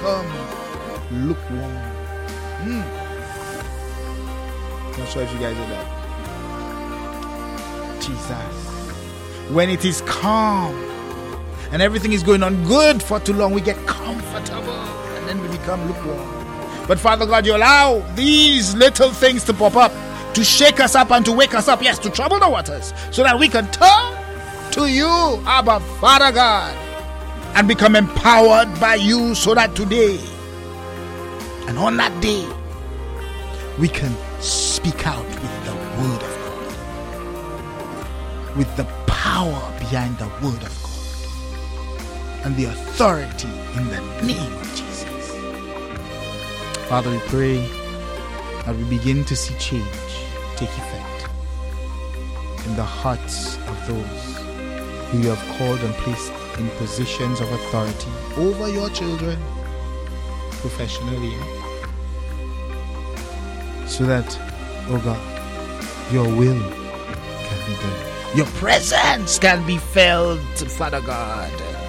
become lukewarm. Not sure if you guys know that. Jesus. When it is calm and everything is going on good for too long, we get comfortable and then we become lukewarm. But Father God, you allow these little things to pop up, to shake us up and to wake us up, yes, to trouble the waters, so that we can turn to you, Abba, Father God, and become empowered by you, so that today and on that day we can speak out with the word of God, with the power behind the word of God and the authority in the name of Jesus. Father, we pray that we begin to see change take effect in the hearts of those who you have called and placed in positions of authority over your children professionally, so that, oh God, your will can be done, your presence can be felt, Father God.